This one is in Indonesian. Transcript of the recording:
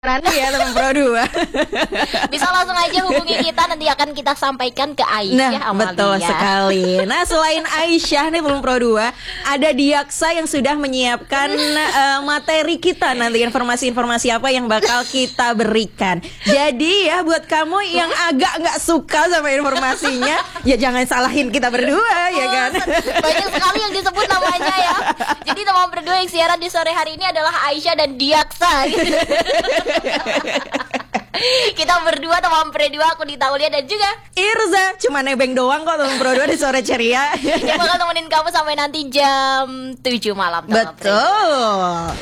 Nanti ya teman Pro 2. Bisa langsung aja hubungi kita, nanti akan kita sampaikan ke Aisyah, Nah, Amalia. betul sekali. Nah, selain Aisyah nih teman Pro 2, ada Diaksa yang sudah menyiapkan materi kita nanti, informasi-informasi apa yang bakal kita berikan. Jadi ya buat kamu yang agak nggak suka sama informasinya, ya jangan salahin kita berdua ya kan. Banyak sekali yang disebut namanya ya. Jadi teman berdua yang siaran di sore hari ini adalah Aisyah dan Diaksa. Kita berdua teman berdua, aku Dita Aulia dan juga Irza, cuma nebeng doang kok teman Pro 2 di sore ceria. yang bakal temenin kamu sampai nanti jam 7 malam. Betul.